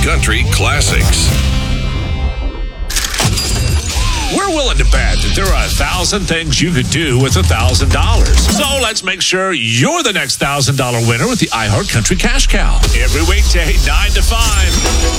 country classics. We're willing to bet that there are 1,000 things you could do with $1,000. So let's make sure you're the next $1,000 winner with the iHeart Country Cash Cow. Every weekday, 9 to 5.